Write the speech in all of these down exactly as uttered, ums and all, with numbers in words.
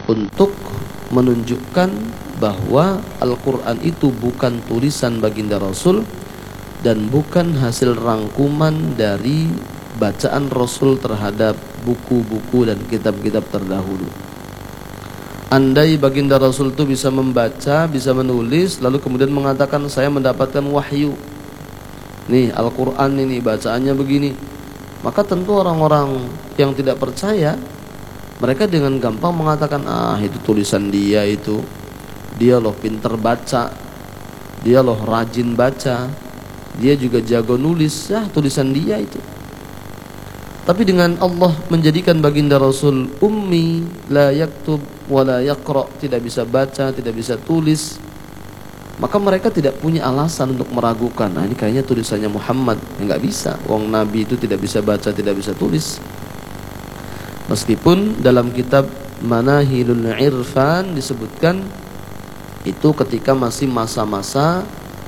untuk menunjukkan bahwa Al-Quran itu bukan tulisan baginda Rasul dan bukan hasil rangkuman dari bacaan Rasul terhadap buku-buku dan kitab-kitab terdahulu. Andai baginda Rasul itu bisa membaca, bisa menulis, lalu kemudian mengatakan saya mendapatkan wahyu, nih Al-Quran ini bacaannya begini, maka tentu orang-orang yang tidak percaya, mereka dengan gampang mengatakan, ah itu tulisan dia itu, dia loh pinter baca, dia loh rajin baca, dia juga jago nulis, ya tulisan dia itu. Tapi dengan Allah menjadikan baginda Rasul ummi, la yaktub wa la yaqra, tidak bisa baca, tidak bisa tulis, maka mereka tidak punya alasan untuk meragukan, nah ini kayaknya tulisannya Muhammad. Ya, nggak bisa, wong Nabi itu tidak bisa baca, tidak bisa tulis. Meskipun dalam kitab Manahilul Irfan disebutkan itu ketika masih masa-masa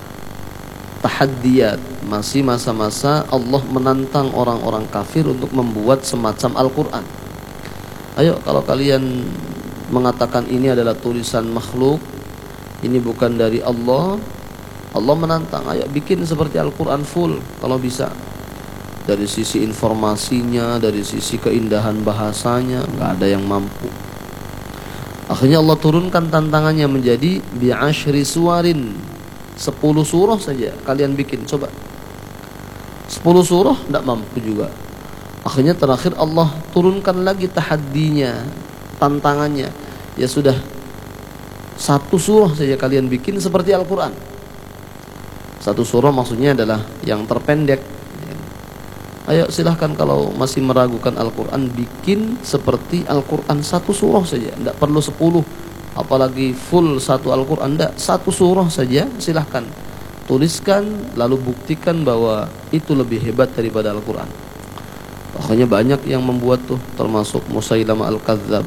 tahaddiyat, masih masa-masa Allah menantang orang-orang kafir untuk membuat semacam Al-Quran. Ayo kalau kalian mengatakan ini adalah tulisan makhluk, ini bukan dari Allah, Allah menantang, ayo bikin seperti Al-Quran full kalau bisa. Dari sisi informasinya, dari sisi keindahan bahasanya, nggak ada yang mampu. Akhirnya Allah turunkan tantangannya menjadi bi'ashri suwarin, sepuluh surah saja kalian bikin, coba. Sepuluh surah tidak mampu juga. Akhirnya terakhir Allah turunkan lagi tahaddinya, tantangannya. Ya sudah, satu surah saja kalian bikin seperti Al-Quran. Satu surah maksudnya adalah yang terpendek. Ayo silahkan kalau masih meragukan Al-Quran, bikin seperti Al-Quran, satu surah saja, tidak perlu sepuluh, apalagi full satu Al-Quran, tidak, satu surah saja silahkan tuliskan, lalu buktikan bahwa itu lebih hebat daripada Al-Quran. Akhirnya banyak yang membuat tuh, termasuk Musailamah Al-Kadzab.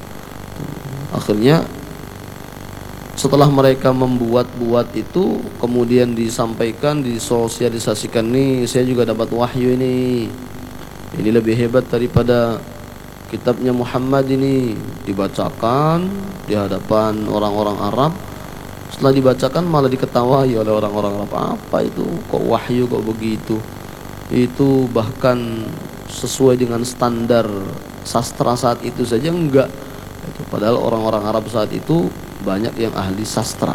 Akhirnya setelah mereka membuat-buat itu, kemudian disampaikan, disosialisasikan, nih saya juga dapat wahyu ini, ini lebih hebat daripada kitabnya Muhammad ini. Dibacakan di hadapan orang-orang Arab. Setelah dibacakan malah diketawahi oleh orang-orang Arab. Apa itu? Kok wahyu kok begitu? Itu bahkan sesuai dengan standar sastra saat itu saja enggak. Itu padahal orang-orang Arab saat itu banyak yang ahli sastra.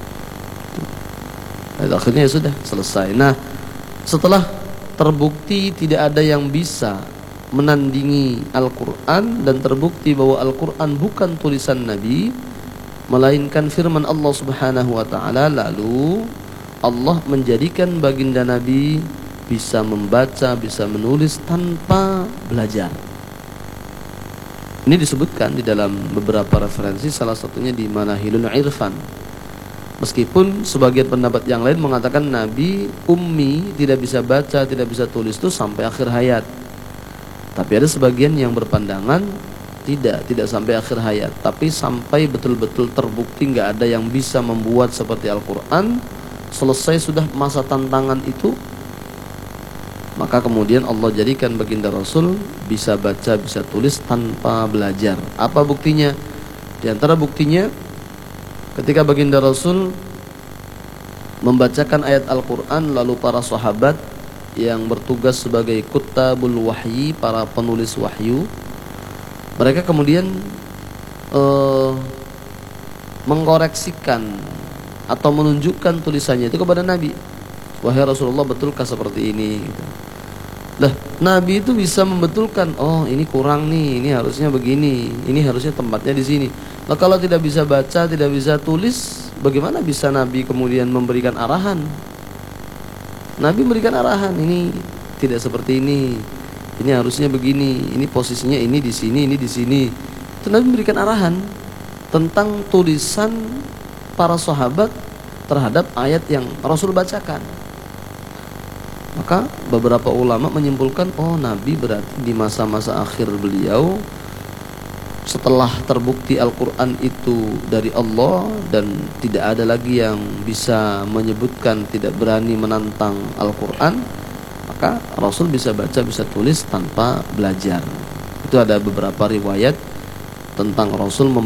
Dan akhirnya ya sudah selesai. Nah, setelah terbukti tidak ada yang bisa menandingi Al-Quran dan terbukti bahwa Al-Quran bukan tulisan Nabi melainkan firman Allah Subhanahu wa ta'ala, lalu Allah menjadikan baginda Nabi bisa membaca, bisa menulis tanpa belajar. Ini disebutkan di dalam beberapa referensi, salah satunya di Manahilul Irfan. Meskipun sebagian pendapat yang lain mengatakan Nabi ummi, tidak bisa baca, tidak bisa tulis itu sampai akhir hayat. Tapi ada sebagian yang berpandangan tidak, tidak sampai akhir hayat, tapi sampai betul-betul terbukti nggak ada yang bisa membuat seperti Al-Quran, selesai sudah masa tantangan itu, maka kemudian Allah jadikan baginda Rasul bisa baca, bisa tulis tanpa belajar. Apa buktinya? Di antara buktinya, ketika baginda Rasul membacakan ayat Al-Quran, lalu para sahabat yang bertugas sebagai kutabul wahyi, para penulis wahyu, mereka kemudian uh, mengkoreksikan atau menunjukkan tulisannya itu kepada Nabi. Wahai Rasulullah, betulkah seperti ini? Gitu. Lah, Nabi itu bisa membetulkan, oh ini kurang nih, ini harusnya begini, ini harusnya tempatnya di sini. Nah, kalau tidak bisa baca, tidak bisa tulis, bagaimana bisa Nabi kemudian memberikan arahan? Nabi memberikan arahan, ini tidak seperti ini, ini harusnya begini, ini posisinya ini di sini, ini di sini. Itu Nabi memberikan arahan tentang tulisan para sahabat terhadap ayat yang Rasul bacakan. Maka beberapa ulama menyimpulkan, oh Nabi berarti di masa-masa akhir beliau, setelah terbukti Al-Quran itu dari Allah dan tidak ada lagi yang bisa menyebutkan, tidak berani menantang Al-Quran, maka Rasul bisa baca, bisa tulis tanpa belajar. Itu ada beberapa riwayat tentang Rasul